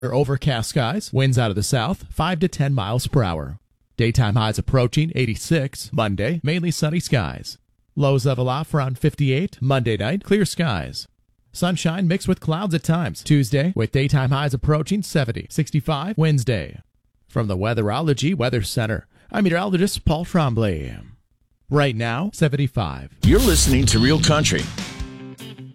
Overcast skies, winds out of the south, 5 to 10 miles per hour. Daytime highs approaching 86. Monday, mainly sunny skies. Lows level off around 58. Monday night, clear skies. Sunshine mixed with clouds at times. Tuesday, with daytime highs approaching 70. 65 Wednesday. From the Weatherology Weather Center, I'm meteorologist Paul Trombley. Right now, 75. You're listening to Real Country